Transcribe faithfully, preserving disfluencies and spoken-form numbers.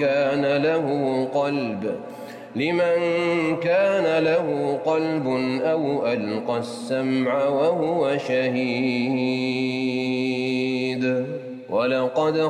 كان له قلب لمن كان له قلب أو ألقى السمع وهو شهيد ولقد